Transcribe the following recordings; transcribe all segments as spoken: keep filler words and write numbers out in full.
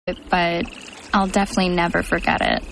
but I'll definitely never forget it.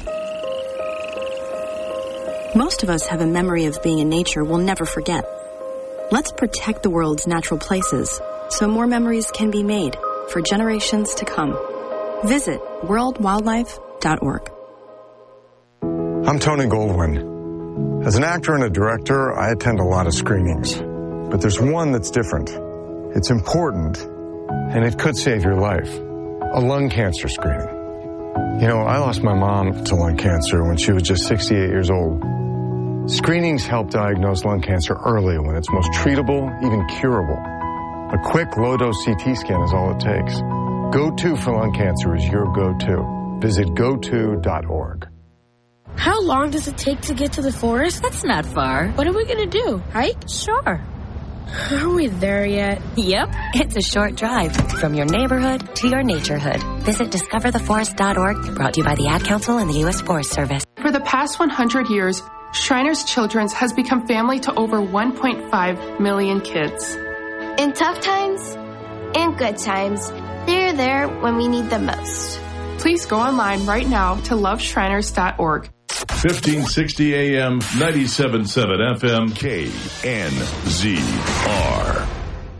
Most of us have a memory of being in nature we'll never forget. Let's protect the world's natural places so more memories can be made for generations to come. Visit world wildlife dot org. I'm Tony Goldwyn. As an actor and a director, I attend a lot of screenings. But there's one that's different. It's important, and it could save your life. A lung cancer screening. You know, I lost my mom to lung cancer when she was just sixty-eight years old. Screenings help diagnose lung cancer early when it's most treatable, even curable. A quick, low-dose C T scan is all it takes. Go To for lung cancer is your go-to. Visit go to dot org. How long does it take to get to the forest? That's not far. What are we going to do? Hike? Sure. Are we there yet? Yep. It's a short drive from your neighborhood to your naturehood. Visit discover the forest dot org, brought to you by the Ad Council and the U S Forest Service. For the past one hundred years, Shriners Children's has become family to over one point five million kids. In tough times and good times, they're there when we need them most. Please go online right now to love shriners dot org. fifteen sixty A M, ninety-seven point seven F M, K N Z R.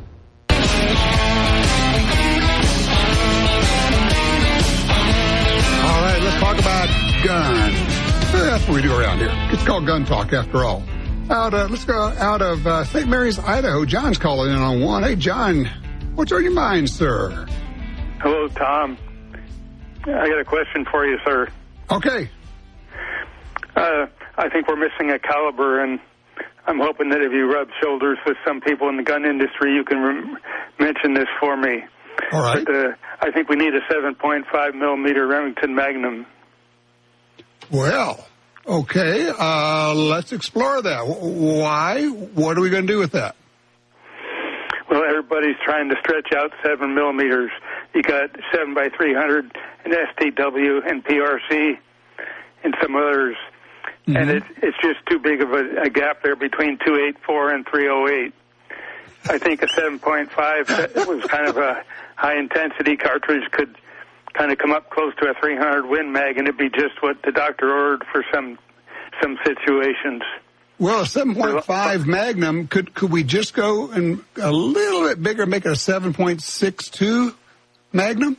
All right, let's talk about guns. That's what we do around here. It's called Gun Talk, after all. Out, uh, let's go out of uh, Saint Mary's, Idaho. John's calling in on one. Hey, John, what's on your mind, sir? Hello, Tom. I got a question for you, sir. Okay. Uh, I think we're missing a caliber, and I'm hoping that if you rub shoulders with some people in the gun industry, you can rem- mention this for me. All right. But, uh, I think we need a seven point five millimeter Remington Magnum. Well, okay. Uh, let's explore that. Why? What are we going to do with that? Well, everybody's trying to stretch out seven millimeters. You got seven by three hundred and S T W and P R C and some others. Mm-hmm. And it, it's just too big of a, a gap there between two eighty-four and three oh eight. I think a seven point five was kind of a high-intensity cartridge, could kind of come up close to a three hundred Win Mag, and it'd be just what the doctor ordered for some some situations. Well, a seven point five Magnum, could could we just go and a little bit bigger, make it a seven point six two Magnum?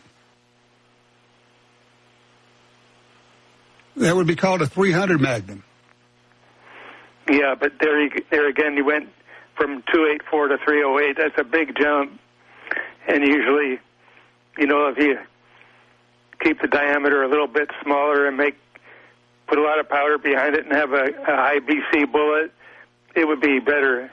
That would be called a three hundred Magnum. Yeah, but there, you, there again, you went from two eighty-four to three oh eight. That's a big jump. And usually, you know, if you keep the diameter a little bit smaller and make put a lot of powder behind it and have a, a high B C bullet, it would be better.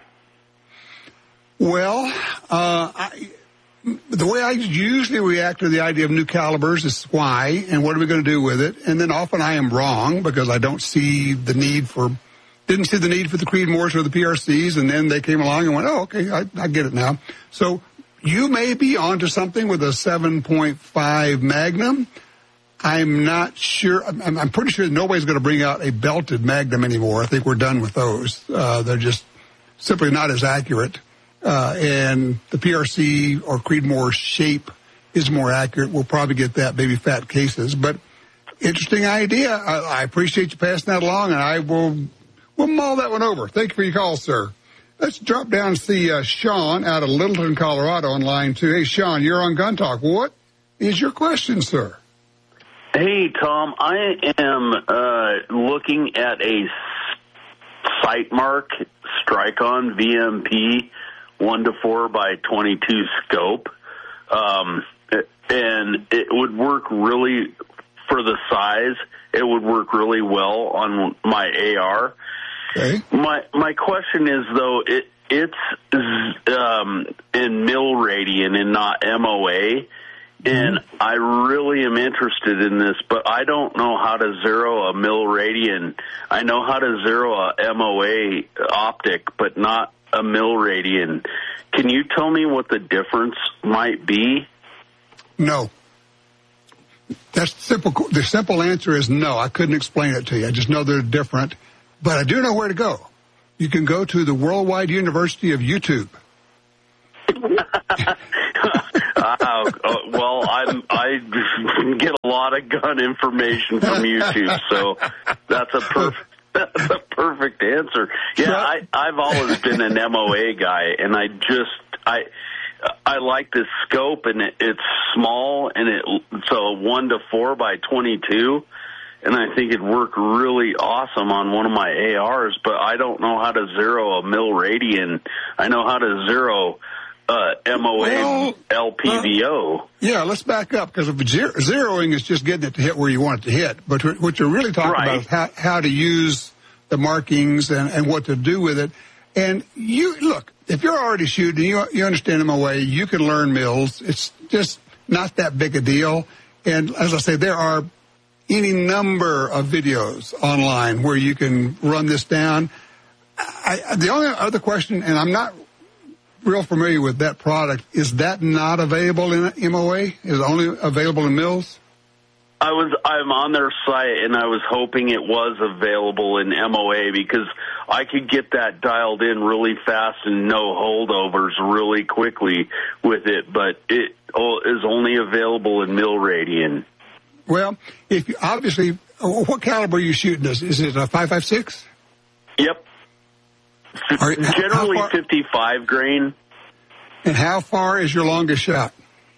Well, uh, I, the way I usually react to the idea of new calibers is why and what are we going to do with it? And then often I am wrong because I don't see the need for, didn't see the need for the Creedmoors or the P R Cs, and then they came along and went, oh, okay, I, I get it now. So you may be onto something with a seven point five Magnum. I'm not sure. I'm, I'm pretty sure nobody's going to bring out a belted Magnum anymore. I think we're done with those. Uh, they're just simply not as accurate. Uh, and the P R C or Creedmoor shape is more accurate. We'll probably get that baby fat cases. But interesting idea. I, I appreciate you passing that along, and I will we'll mull that one over. Thank you for your call, sir. Let's drop down and see uh, Sean out of Littleton, Colorado on line two. Hey, Sean, you're on Gun Talk. What is your question, sir? Hey, Tom, I am uh, looking at a Sightmark Strike-On V M P one to four by twenty-two scope, um, and it would work really, for the size, it would work really well on my A R. Okay. My my question is, though, it it's um, in mil radian and not M O A. And I really am interested in this, but I don't know how to zero a mil radian. I know how to zero a M O A optic, but not a mil radian. Can you tell me what the difference might be? No. That's simple. The simple answer is no. I couldn't explain it to you. I just know they're different, but I do know where to go. You can go to the Worldwide University of YouTube. uh, uh, well, I'm, I get a lot of gun information from YouTube, so that's a perfect. That's a perfect answer. Yeah, I, I've always been an M O A guy, and I just I I like this scope, and it, it's small, and it so one to four by twenty-two, and I think it'd work really awesome on one of my A Rs. But I don't know how to zero a mil radian. I know how to zero uh, M O A well, L P V O. Uh, yeah, let's back up, because zero, zeroing is just getting it to hit where you want it to hit. But what you're really talking right. about is how, how to use the markings and, and what to do with it. And you, look, if you're already shooting, you, you understand M O A, you can learn mils. It's just not that big a deal. And as I say, there are any number of videos online where you can run this down. I, the only other question, and I'm not real familiar with that product, is that not available in M O A? Is it only available in mils? I was I'm on their site, and I was hoping it was available in M O A, because I could get that dialed in really fast and no holdovers really quickly with it, but it is only available in mil radian. Well, if you, obviously, what caliber are you shooting this? Is it a five five six? Yep. Are, Generally far, fifty-five grain. And how far is your longest shot?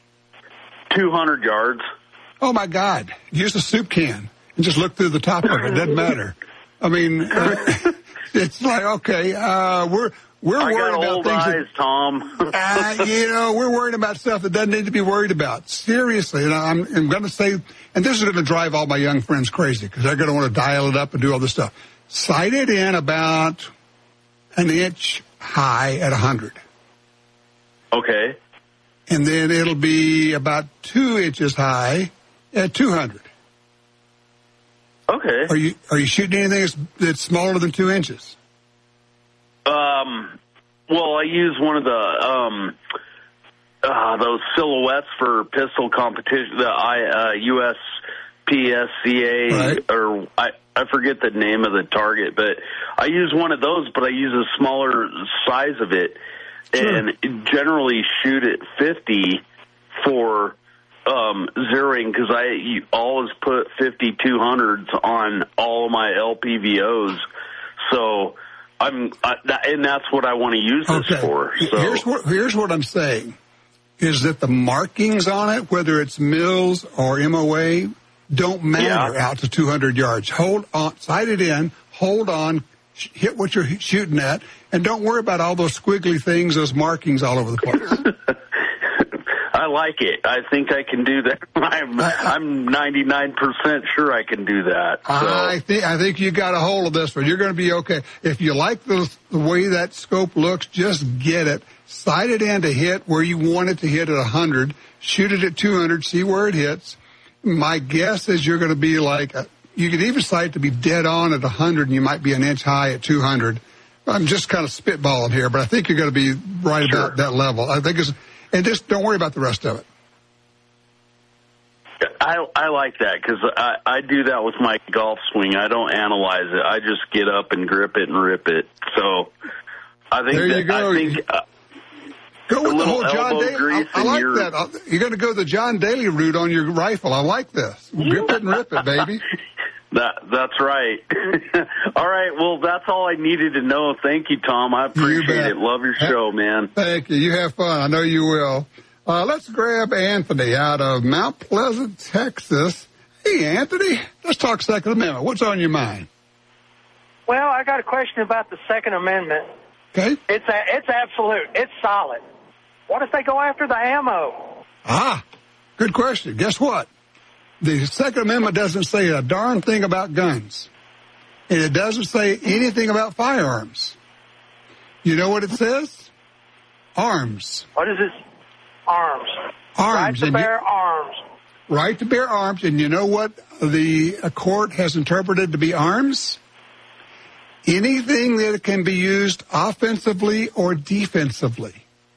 two hundred yards. Oh, my God. Use a soup can and just look through the top of it. It doesn't matter. I mean, uh, it's like, okay, uh, we're we're I worried got about old things. eyes, that, Tom. uh, you know, we're worried about stuff that doesn't need to be worried about. Seriously. And I'm, I'm going to say, and this is going to drive all my young friends crazy, because they're going to want to dial it up and do all this stuff. Sight it in about an inch high at one hundred. Okay. And then it'll be about two inches high at two hundred. Okay. Are you are you shooting anything that's, that's smaller than two inches? Um. Well, I use one of the um uh, those silhouettes for pistol competition. The I uh, U S P S C A, right. or I I forget the name of the target, but I use one of those, but I use a smaller size of it, sure. and generally shoot at fifty for um, zeroing, because I you always put fifty-two hundreds on all of my L P V Os. So I'm, I, that, and that's what I want to use this okay. for. So here's what here's what I'm saying is that the markings on it, whether it's mils or M O A, don't matter yeah. out to two hundred yards. Hold on, sight it in, hold on, sh- hit what you're shooting at, and don't worry about all those squiggly things, those markings all over the place. I like it. I think I can do that. I'm I'm ninety-nine percent sure I can do that. So. I think I think you got a hold of this one. You're going to be okay. If you like the, the way that scope looks, just get it. Sight it in to hit where you want it to hit at one hundred. Shoot it at two hundred. See where it hits. My guess is you're going to be like, a, you could even sight to be dead on at one hundred, and you might be an inch high at two hundred. I'm just kind of spitballing here, but I think you're going to be right sure. about that level. I think it's, and just don't worry about the rest of it. I I like that, because I, I do that with my golf swing. I don't analyze it. I just get up and grip it and rip it. So I think there you that, go. I think uh, go with a the whole little John elbow Daly. grease I, I like your... that. You're going to go the John Daly route on your rifle. I like this. Grip it and rip it, baby. That that's right. All right. Well, that's all I needed to know. Thank you, Tom. I appreciate it. Love your show, man. Thank you. You have fun. I know you will. Uh, let's grab Anthony out of Mount Pleasant, Texas. Hey, Anthony. Let's talk Second Amendment. What's on your mind? Well, I got a question about the Second Amendment. Okay. It's a, it's absolute. It's solid. What if they go after the ammo? Ah, good question. Guess what? The Second Amendment doesn't say a darn thing about guns. And it doesn't say anything about firearms. You know what it says? Arms. What is it? Arms. Arms. Right to bear you, arms. Right to bear arms. And you know what the court has interpreted to be arms? Anything that can be used offensively or defensively.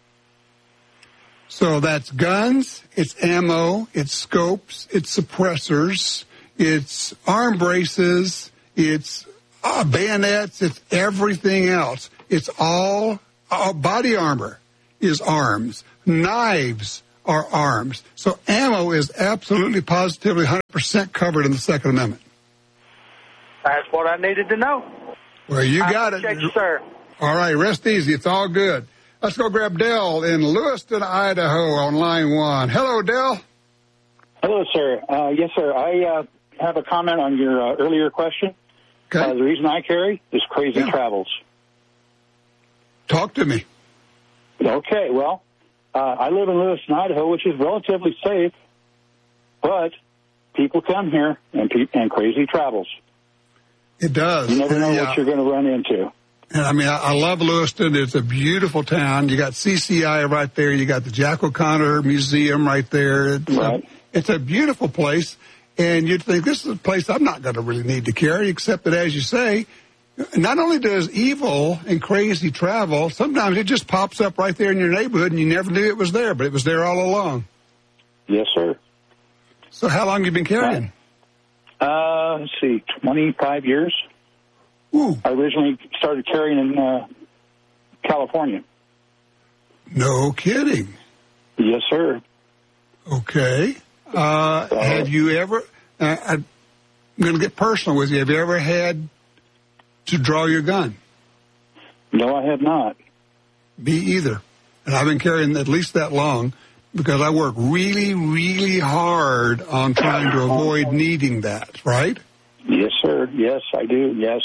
So that's guns, it's ammo, it's scopes, it's suppressors, it's arm braces, it's uh, bayonets, it's everything else. It's all uh, body armor is arms. Knives are arms. So ammo is absolutely, positively, one hundred percent covered in the Second Amendment. That's what I needed to know. Well, you got it. You, sir. All right, rest easy. It's all good. Let's go grab Dell in Lewiston, Idaho on line one. Hello, Dell. Hello, sir. Uh, yes, sir. I uh, have a comment on your uh, earlier question. Okay. Uh, the reason I carry is crazy yeah. travels. Talk to me. Okay, well, uh, I live in Lewiston, Idaho, which is relatively safe, but people come here and, pe- and crazy travels. It does. You never know yeah. what you're going to run into. And I mean, I, I love Lewiston. It's a beautiful town. You got C C I right there. You got the Jack O'Connor Museum right there. It's, right. a, it's a beautiful place. And you'd think this is a place I'm not going to really need to carry, except that, as you say, not only does evil and crazy travel, sometimes it just pops up right there in your neighborhood and you never knew it was there, but it was there all along. Yes, sir. So how long have you been carrying? Uh, let's see, twenty-five years. Ooh. I originally started carrying in uh, California. No kidding. Yes, sir. Okay. Uh, so, have you ever, uh, I'm going to get personal with you, have you ever had to draw your gun? No, I have not. Me either. And I've been carrying at least that long because I work really, really hard on trying to avoid needing that, right? Yes, sir. Yes, I do. Yes.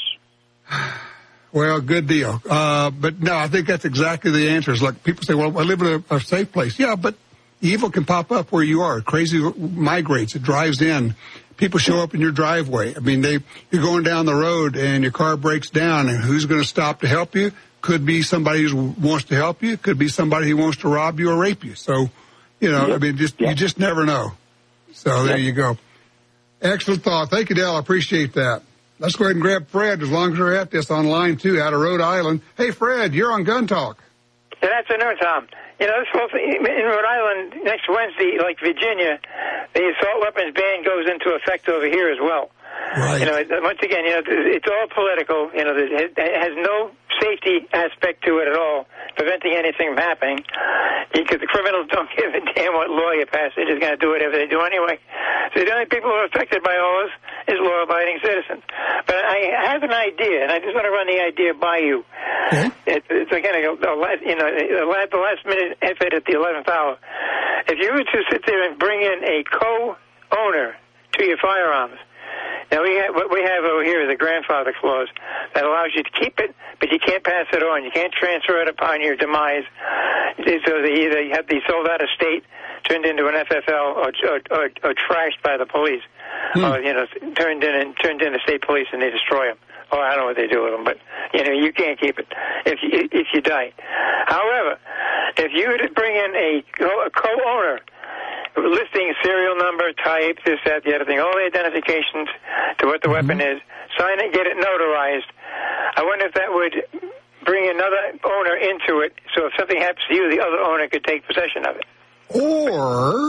Well, good deal. Uh, but no, I think that's exactly the answer. It's like people say, well, I live in a, a safe place. Yeah, but evil can pop up where you are. Crazy migrates. It drives in. People show up in your driveway. I mean, they you're going down the road and your car breaks down, and who's going to stop to help you? Could be somebody who wants to help you. Could be somebody who wants to rob you or rape you. So, you know, yep. I mean, just yep. you just never know. So there yep. you go. Excellent thought. Thank you, Dale. I appreciate that. Let's go ahead and grab Fred, as long as we're at this, on line two out of Rhode Island. Hey, Fred, you're on Gun Talk. Good afternoon, Tom. You know, this whole thing, in Rhode Island, next Wednesday, like Virginia, the assault weapons ban goes into effect over here as well. Right. You know, once again, you know, it's all political. You know, it has no safety aspect to it at all, preventing anything from happening. Because the criminals don't give a damn what law you pass. They're just going to do whatever they do anyway. So the only people who are affected by all this is law-abiding citizens. But I have an idea, and I just want to run the idea by you. Okay. It, it's again, you know, the last-minute effort at the eleventh hour. If you were to sit there and bring in a co-owner to your firearms, now, we have, what we have over here is a grandfather clause that allows you to keep it, but you can't pass it on. You can't transfer it upon your demise. So they either have to be sold out of state, turned into an F F L, or, or, or, or trashed by the police, hmm. or, you know, turned in and turned into state police and they destroy them. Oh, I don't know what they do with them, but, you know, you can't keep it if you, if you die. However, if you were to bring in a, a co-owner, listing serial number, type, this, that, the other thing, all the identifications to what the mm-hmm. weapon is, sign it, get it notarized. I wonder if that would bring another owner into it, so if something happens to you, the other owner could take possession of it. Or,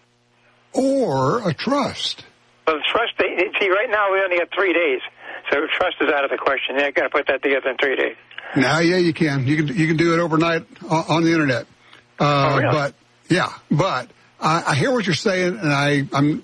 or a trust. Well, the trust, they, see, right now we only have three days, so trust is out of the question. They're going to put that together in three days. Now, yeah, you can. You can you can do it overnight on, on the internet. Uh, oh, really? But, yeah, but I, I hear what you're saying, and I, I'm,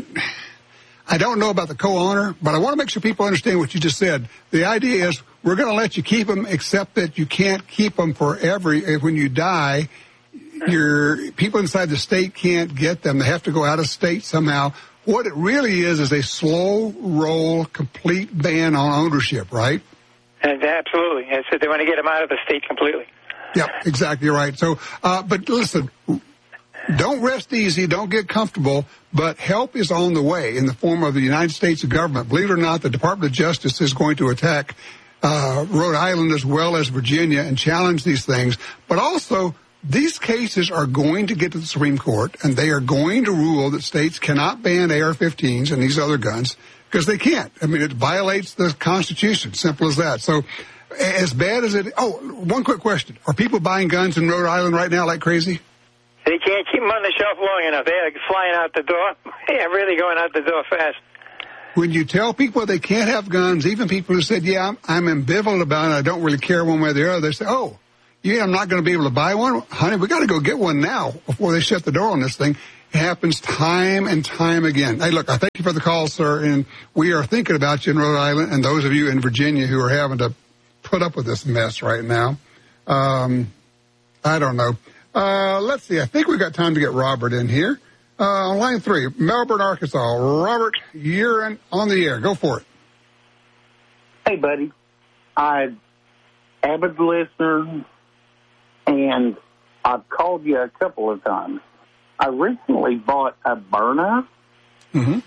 I don't know about the co-owner, but I want to make sure people understand what you just said. The idea is we're going to let you keep them, except that you can't keep them forever. When you die, your people inside the state can't get them. They have to go out of state somehow. What it really is is a slow roll, complete ban on ownership, right? And absolutely. I said they want to get them out of the state completely. Yeah, exactly right. So, uh, but listen, don't rest easy, don't get comfortable, but help is on the way in the form of the United States government. Believe it or not, the Department of Justice is going to attack uh, Rhode Island as well as Virginia and challenge these things. But also, these cases are going to get to the Supreme Court, and they are going to rule that states cannot ban A R fifteens and these other guns because they can't. I mean, it violates the Constitution, simple as that. So as bad as it... Oh, one quick question. Are people buying guns in Rhode Island right now like crazy? They can't keep them on the shelf long enough. They're flying out the door. They're really going out the door fast. When you tell people they can't have guns, even people who said, yeah, I'm, I'm ambivalent about it, I don't really care one way or the other, they say, oh, Yeah, I'm not going to be able to buy one. Honey, we got to go get one now before they shut the door on this thing. It happens time and time again. Hey, look, I thank you for the call, sir, and we are thinking about you in Rhode Island and those of you in Virginia who are having to put up with this mess right now. Um, I don't know. Uh, let's see. I think we've got time to get Robert in here. Uh, on line three, Melbourne, Arkansas. Robert, you're in, on the air. Go for it. Hey, buddy. I'm avid listener, and I've called you a couple of times. I recently bought a Byrna, mm-hmm.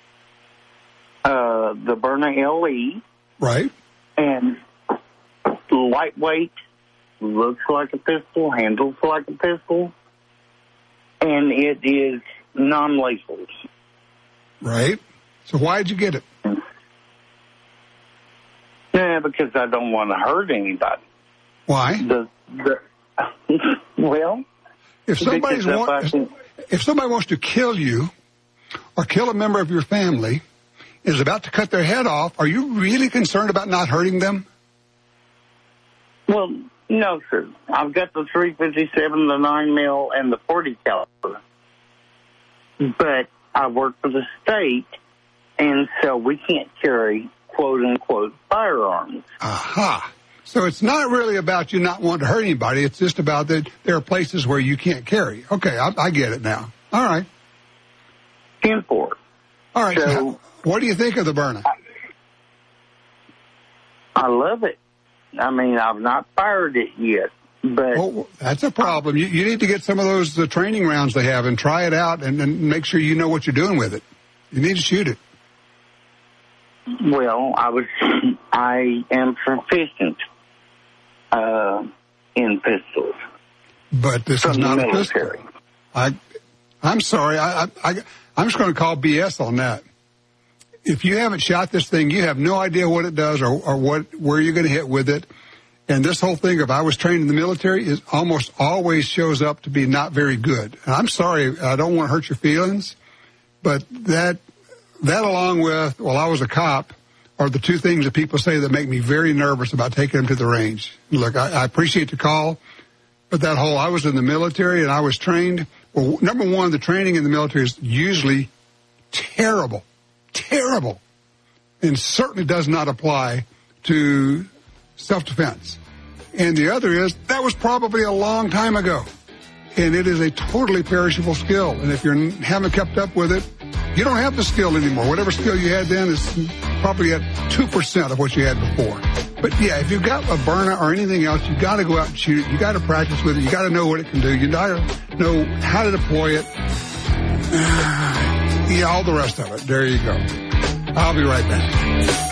uh, the Byrna L E. Right. And lightweight, looks like a pistol, handles like a pistol, and it is non-lethal. Right. So why did you get it? Yeah, because I don't want to hurt anybody. Why? The, the well, if somebody's want, can, if somebody wants to kill you or kill a member of your family, is about to cut their head off, are you really concerned about not hurting them? Well, no, sir. I've got the three fifty-seven, the nine mil, and the forty caliber. But I work for the state, and so we can't carry quote-unquote firearms. Aha. So it's not really about you not wanting to hurt anybody. It's just about that there are places where you can't carry. Okay, I, I get it now. All right. ten four. All right. So, so what do you think of the Byrna? I love it. I mean, I've not fired it yet, but... Well, that's a problem. You, you need to get some of those the training rounds they have and try it out and, and make sure you know what you're doing with it. You need to shoot it. Well, I was, I am proficient uh, in pistols. But this is not a pistol. I, I'm sorry. I, I, I'm just going to call B S on that. If you haven't shot this thing, you have no idea what it does or, or what where you're going to hit with it. And this whole thing of I was trained in the military is almost always shows up to be not very good. And I'm sorry, I don't want to hurt your feelings, but that that along with, well, I was a cop, are the two things that people say that make me very nervous about taking them to the range. Look, I, I appreciate the call, but that whole I was in the military and I was trained. Well, number one, the training in the military is usually terrible, terrible, and certainly does not apply to self-defense. And the other is, that was probably a long time ago. And it is a totally perishable skill. And if you haven't kept up with it, you don't have the skill anymore. Whatever skill you had then is probably at two percent of what you had before. But yeah, if you've got a Byrna or anything else, you've got to go out and shoot it. You've got to practice with it. You've got to know what it can do. You've got to know how to deploy it. Yeah, all the rest of it. There you go. I'll be right back.